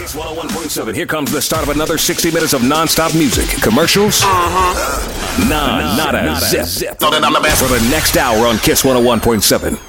Kiss 101.7. Here comes the start of another 60 minutes of non-stop music, commercials, not a zip. So then I'm the best. For the next hour on Kiss 101.7.